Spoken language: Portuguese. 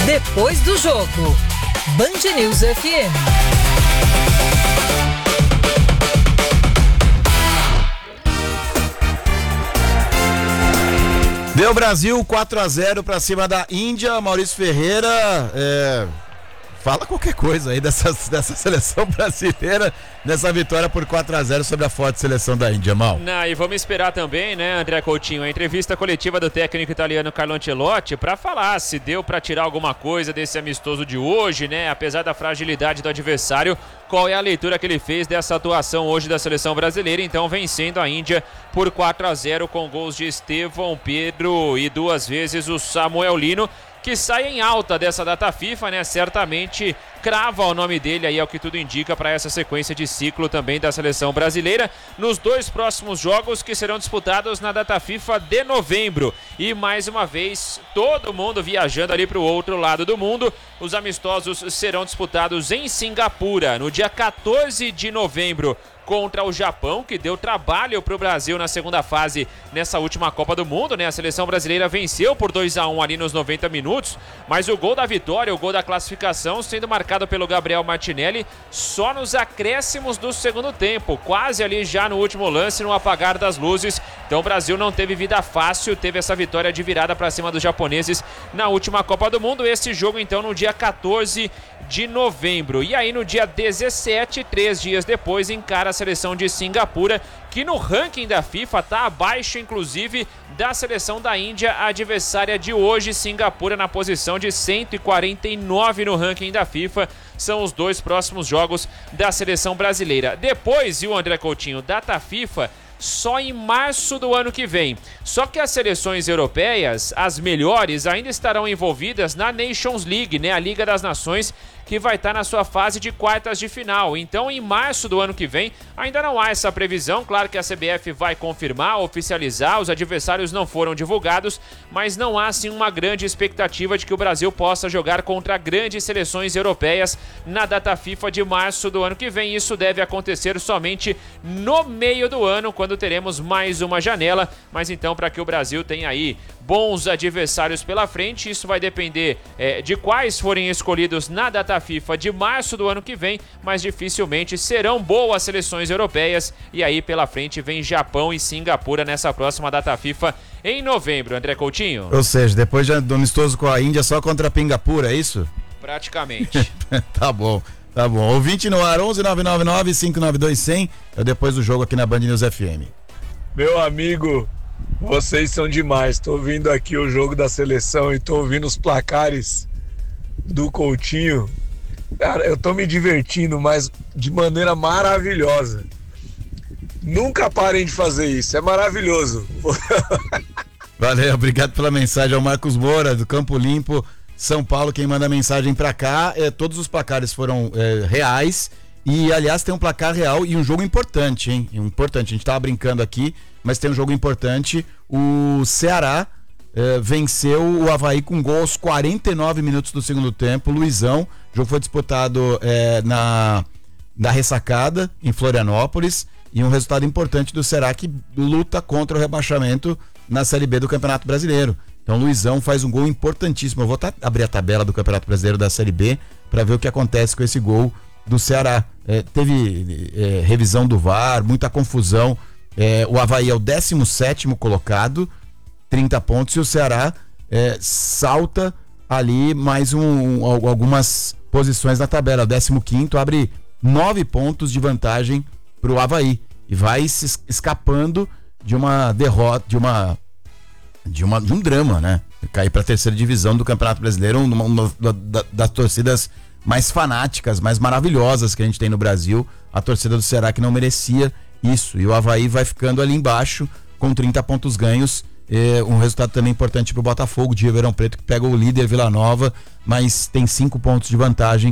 Depois do jogo, Band News FM. Deu Brasil 4-0 pra cima da Índia. Maurício Ferreira, fala qualquer coisa aí dessa seleção brasileira, nessa vitória por 4-0 sobre a forte seleção da Índia, Mal. E vamos esperar também, né, André Coutinho, a entrevista coletiva do técnico italiano Carlo Ancelotti para falar se deu para tirar alguma coisa desse amistoso de hoje, né, apesar da fragilidade do adversário, qual é a leitura que ele fez dessa atuação hoje da seleção brasileira, então vencendo a Índia por 4-0 com gols de Estevão, Pedro e 2 vezes o Samuel Lino, que sai em alta dessa data FIFA, né? Certamente crava o nome dele aí, é o que tudo indica para essa sequência de ciclo também da seleção brasileira nos 2 próximos jogos que serão disputados na data FIFA de novembro. E mais uma vez, todo mundo viajando ali para o outro lado do mundo. Os amistosos serão disputados em Singapura no dia 14 de novembro. Contra o Japão, que deu trabalho para o Brasil na segunda fase nessa última Copa do Mundo, né? A seleção brasileira venceu por 2-1 ali nos 90 minutos, mas o gol da vitória, o gol da classificação, sendo marcado pelo Gabriel Martinelli só nos acréscimos do segundo tempo, quase ali já no último lance, no apagar das luzes. Então o Brasil não teve vida fácil, teve essa vitória de virada para cima dos japoneses na última Copa do Mundo. Esse jogo então no dia 14 de novembro. E aí no dia 17, 3 dias depois, encara a seleção de Singapura, que no ranking da FIFA está abaixo, inclusive, da seleção da Índia, adversária de hoje. Singapura na posição de 149 no ranking da FIFA. São os 2 próximos jogos da seleção brasileira. Depois, e o André Coutinho, data FIFA só em março do ano que vem. Só que as seleções europeias, as melhores, ainda estarão envolvidas na Nations League, né? A Liga das Nações, que vai estar na sua fase de quartas de final. Então, em março do ano que vem, ainda não há essa previsão. Claro que a CBF vai confirmar, oficializar, os adversários não foram divulgados, mas não há, sim, uma grande expectativa de que o Brasil possa jogar contra grandes seleções europeias na data FIFA de março do ano que vem. Isso deve acontecer somente no meio do ano, quando teremos mais uma janela. Mas então, para que o Brasil tenha aí bons adversários pela frente, isso vai depender de quais forem escolhidos na data FIFA de março do ano que vem, mas dificilmente serão boas seleções europeias. E aí pela frente vem Japão e Singapura nessa próxima data FIFA em novembro, André Coutinho. Ou seja, depois do amistoso com a Índia, só contra a Pingapura, é isso? Praticamente. Tá bom. Ouvinte no ar, 11-999-592-100, é depois do jogo aqui na Band News FM. Meu amigo, vocês são demais. Tô ouvindo aqui o jogo da seleção e tô ouvindo os placares do Coutinho. Cara, eu tô me divertindo, mas de maneira maravilhosa. Nunca parem de fazer isso, é maravilhoso. Valeu, obrigado pela mensagem ao Marcos Moura, do Campo Limpo, São Paulo, quem manda mensagem pra cá. Todos os placares foram reais. E, aliás, tem um placar real e um jogo importante, hein? Importante, a gente tava brincando aqui, mas tem um jogo importante. O Ceará venceu o Avaí com gol aos 49 minutos do segundo tempo. Luizão, o jogo foi disputado na Ressacada, em Florianópolis, e um resultado importante do Ceará, que luta contra o rebaixamento na Série B do Campeonato Brasileiro. Então, Luizão faz um gol importantíssimo. Eu vou abrir a tabela do Campeonato Brasileiro da Série B para ver o que acontece com esse gol do Ceará. Teve revisão do VAR, muita confusão. O Avaí é o 17º colocado, 30 pontos, e o Ceará salta ali mais algumas posições na tabela. O 15º abre 9 pontos de vantagem para o Avaí e vai se escapando de uma derrota, de um drama, né? Cair para a 3ª divisão do Campeonato Brasileiro, uma das torcidas mais fanáticas, mais maravilhosas que a gente tem no Brasil, a torcida do Ceará, que não merecia isso. E o Avaí vai ficando ali embaixo com 30 pontos ganhos. Um resultado também importante para o Botafogo de Ribeirão Preto, que pega o líder Vila Nova, mas tem 5 pontos de vantagem